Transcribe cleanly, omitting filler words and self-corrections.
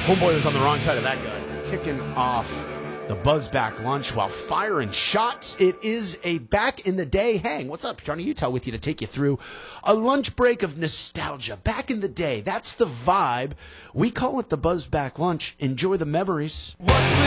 Homeboy was on the wrong side of that guy. Kicking off the Buzzback lunch while firing shots. It is a back in the day hang. What's up? Johnny Utah with you to take you through a lunch break of nostalgia. Back in the day. That's the vibe. We call it the Buzzback lunch. Enjoy the memories. What's